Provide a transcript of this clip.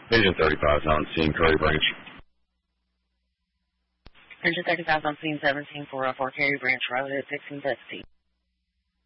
Agent 35 is on scene, Curry Branch. Agent 35 on scene 17404 Cary Branch, Road at 1650.